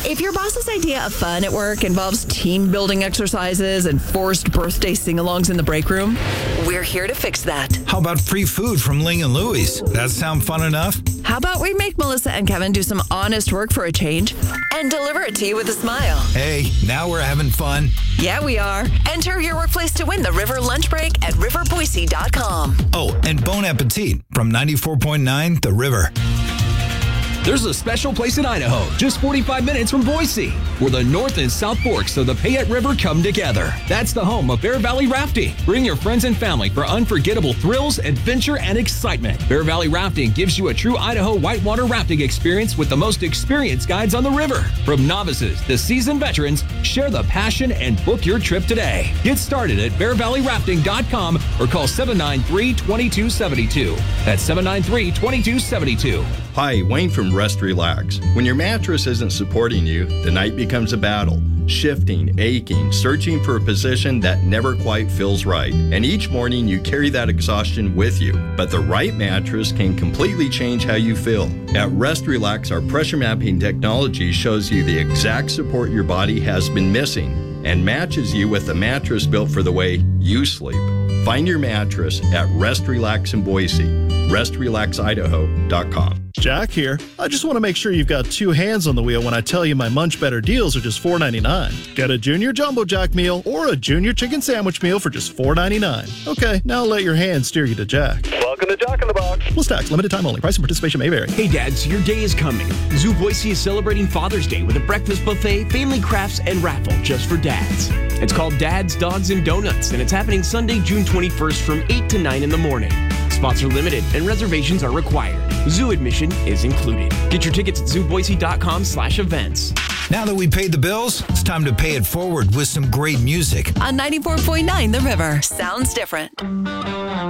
If your boss's idea of fun at work involves team building exercises and forced birthday sing-alongs in the break room, we're here to fix that. How about free food from Ling and Louie's? That sound fun enough? How about we make Melissa and Kevin do some honest work for a change and deliver it to you with a smile? Hey, now we're having fun. Yeah, we are. Enter your workplace to win the River Lunch Break at riverboise.com. Oh, and Bon Appetit from 94.9 The River. There's a special place in Idaho, just 45 minutes from Boise, where the North and South Forks of the Payette River come together. That's the home of Bear Valley Rafting. Bring your friends and family for unforgettable thrills, adventure, and excitement. Bear Valley Rafting gives you a true Idaho whitewater rafting experience with the most experienced guides on the river. From novices to seasoned veterans, share the passion and book your trip today. Get started at bearvalleyrafting.com or call 793-2272. That's 793-2272. Hi, Wayne from Rest Relax. When your mattress isn't supporting you, the night becomes a battle. Shifting, aching, searching for a position that never quite feels right. And each morning you carry that exhaustion with you. But the right mattress can completely change how you feel. At Rest Relax, our pressure mapping technology shows you the exact support your body has been missing and matches you with a mattress built for the way you sleep. Find your mattress at Rest Relax in Boise. RestRelaxIdaho.com. Jack here. I just want to make sure you've got two hands on the wheel when I tell you my Munch Better deals are just $4.99. Get a Junior Jumbo Jack meal or a Junior Chicken Sandwich meal for just $4.99. Okay, now let your hands steer you to Jack. Welcome to Jack in the Box. Plus tax, limited time only. Price and participation may vary. Hey dads, your day is coming. Zoo Boise is celebrating Father's Day with a breakfast buffet, family crafts, and raffle just for dads. It's called Dad's Dogs and Donuts, and it's happening Sunday, June 21st from 8 to 9 in the morning. Spots are limited and reservations are required. Zoo admission is included. Get your tickets at zooboise.com/events. Now that we paid the bills, it's time to pay it forward with some great music. On 94.9 The River. Sounds different.